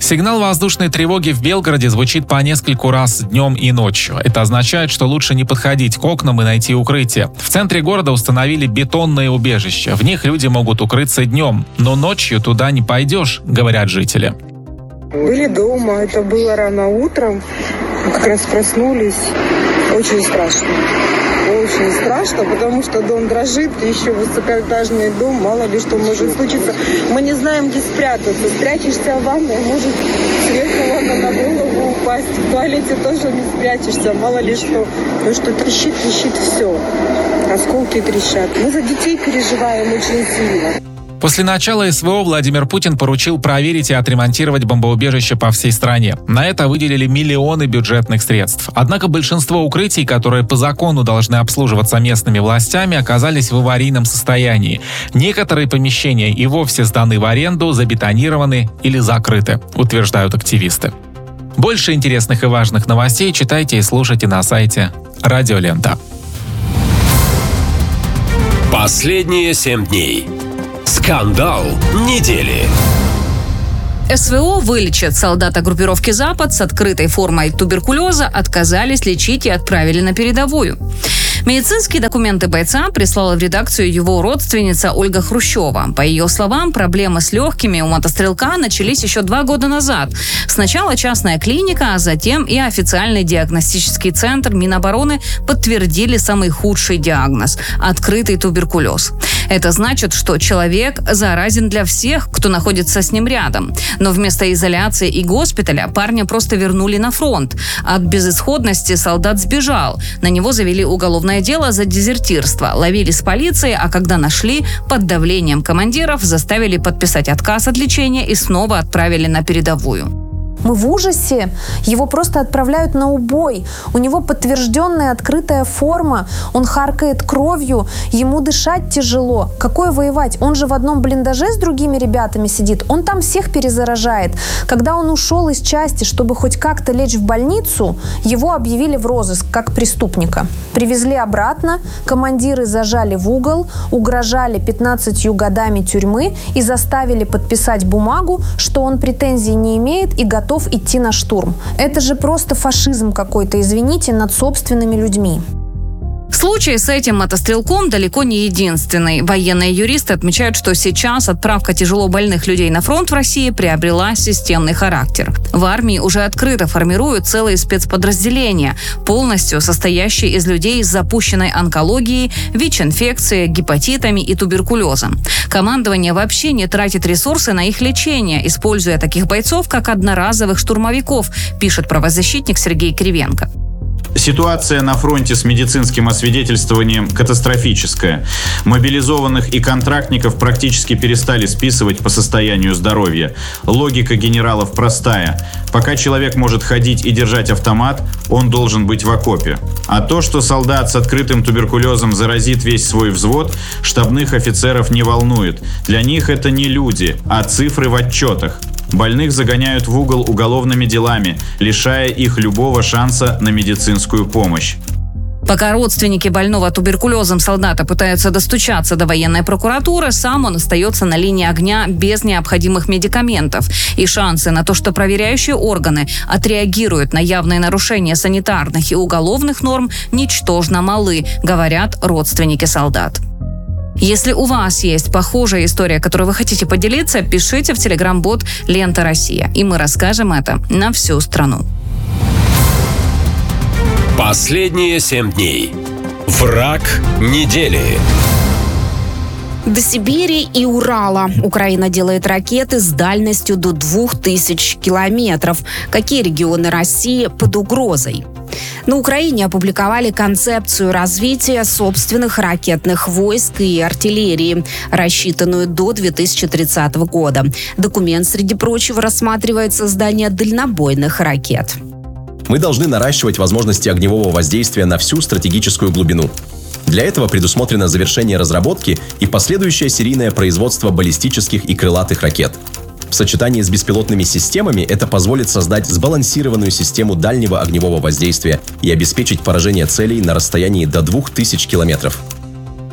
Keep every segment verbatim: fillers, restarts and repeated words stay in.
Сигнал воздушной тревоги в Белгороде звучит по нескольку раз днем и ночью. Это означает, что лучше не подходить к окнам и найти укрытие. В центре города установили бетонные убежища. В них люди могут укрыться днем, но ночью туда не пойдешь, говорят жители. Были дома, это было рано утром, как раз проснулись. Очень страшно. Очень страшно, потому что дом дрожит, еще высокоэтажный дом, мало ли что может случиться. Мы не знаем, где спрятаться. Спрячешься в ванной, может сверху ванна на голову упасть. В туалете тоже не спрячешься, мало ли что. Потому что трещит, трещит все. Осколки трещат. Мы за детей переживаем очень сильно. После начала СВО Владимир Путин поручил проверить и отремонтировать бомбоубежища по всей стране. На это выделили миллионы бюджетных средств. Однако большинство укрытий, которые по закону должны обслуживаться местными властями, оказались в аварийном состоянии. Некоторые помещения и вовсе сданы в аренду, забетонированы или закрыты, утверждают активисты. Больше интересных и важных новостей читайте и слушайте на сайте Радио Лента. Последние семь дней. Скандал недели. СВО вылечат. Солдата группировки «Запад» с открытой формой туберкулеза отказались лечить и отправили на передовую. Медицинские документы бойца прислала в редакцию его родственница Ольга Хрущева. По ее словам, проблемы с легкими у мотострелка начались еще два года назад. Сначала частная клиника, а затем и официальный диагностический центр Минобороны подтвердили самый худший диагноз – открытый туберкулез. Это значит, что человек заразен для всех, кто находится с ним рядом. Но вместо изоляции и госпиталя парня просто вернули на фронт. От безысходности солдат сбежал. На него завели уголовное дело за дезертирство. Ловили с полицией, а когда нашли, под давлением командиров заставили подписать отказ от лечения и снова отправили на передовую. Мы в ужасе. Его просто отправляют на убой. У него подтвержденная открытая форма. Он харкает кровью. Ему дышать тяжело. Какое воевать? Он же в одном блиндаже с другими ребятами сидит. Он там всех перезаражает. Когда он ушел из части, чтобы хоть как-то лечь в больницу, его объявили в розыск как преступника. Привезли обратно. Командиры зажали в угол, угрожали пятнадцатью годами тюрьмы и заставили подписать бумагу, что он претензий не имеет и готов идти на штурм. Это же просто фашизм какой-то, извините, над собственными людьми. Случай с этим мотострелком далеко не единственный. Военные юристы отмечают, что сейчас отправка тяжело больных людей на фронт в России приобрела системный характер. В армии уже открыто формируют целые спецподразделения, полностью состоящие из людей с запущенной онкологией, ВИЧ-инфекцией, гепатитами и туберкулезом. Командование вообще не тратит ресурсы на их лечение, используя таких бойцов как одноразовых штурмовиков, пишет правозащитник Сергей Кривенко. Ситуация на фронте с медицинским освидетельствованием катастрофическая. Мобилизованных и контрактников практически перестали списывать по состоянию здоровья. Логика генералов простая. Пока человек может ходить и держать автомат, он должен быть в окопе. А то, что солдат с открытым туберкулезом заразит весь свой взвод, штабных офицеров не волнует. Для них это не люди, а цифры в отчетах. Больных загоняют в угол уголовными делами, лишая их любого шанса на медицинскую помощь. Пока родственники больного туберкулезом солдата пытаются достучаться до военной прокуратуры, сам он остается на линии огня без необходимых медикаментов. И шансы на то, что проверяющие органы отреагируют на явные нарушения санитарных и уголовных норм, ничтожно малы, говорят родственники солдат. Если у вас есть похожая история, которой вы хотите поделиться, пишите в телеграм-бот «Лента Россия», и мы расскажем это на всю страну. Последние семь дней. Враг недели. До Сибири и Урала Украина делает ракеты с дальностью до двух тысяч километров. Какие регионы России под угрозой? На Украине опубликовали концепцию развития собственных ракетных войск и артиллерии, рассчитанную до две тысячи тридцатого года. Документ, среди прочего, рассматривает создание дальнобойных ракет. Мы должны наращивать возможности огневого воздействия на всю стратегическую глубину. Для этого предусмотрено завершение разработки и последующее серийное производство баллистических и крылатых ракет. В сочетании с беспилотными системами это позволит создать сбалансированную систему дальнего огневого воздействия и обеспечить поражение целей на расстоянии до двух тысяч километров.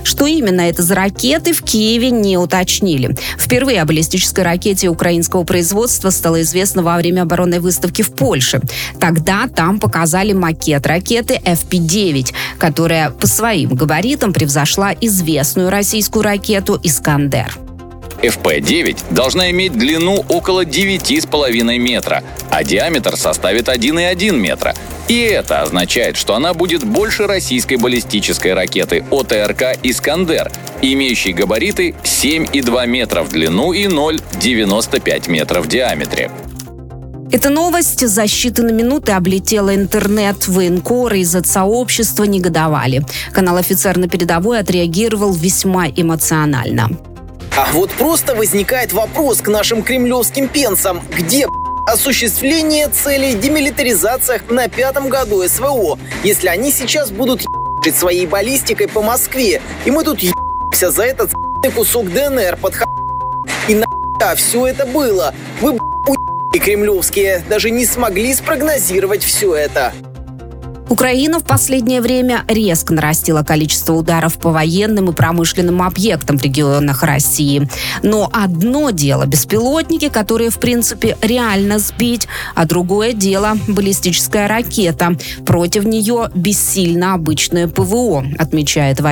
Что именно это за ракеты, в Киеве не уточнили. Впервые о баллистической ракете украинского производства стало известно во время оборонной выставки в Польше. Тогда там показали макет ракеты эф пи девять, которая по своим габаритам превзошла известную российскую ракету «Искандер». эф пи девять должна иметь длину около девять с половиной метра, а диаметр составит один и один метра. И это означает, что она будет больше российской баллистической ракеты о тэ эр ка «Искандер», имеющей габариты семь и два метра в длину и ноль целых девяносто пять метров в диаметре. Эта новость за считанные минуты облетела интернет. Военкоры из сообщества негодовали. Канал «Офицер на передовой» отреагировал весьма эмоционально. А вот просто возникает вопрос к нашим кремлевским пенсам. Где осуществление целей демилитаризации на пятом году эс вэ о, если они сейчас будут ебать своей баллистикой по Москве, и мы тут ебаемся за этот кусок дэ эн эр под х**. И на все это было. Вы и кремлевские даже не смогли спрогнозировать все это. Украина в последнее время резко нарастила количество ударов по военным и промышленным объектам в регионах России. Но одно дело беспилотники, которые, в принципе, реально сбить, а другое дело баллистическая ракета. Против нее бессильно обычное пэ вэ о, отмечает военный.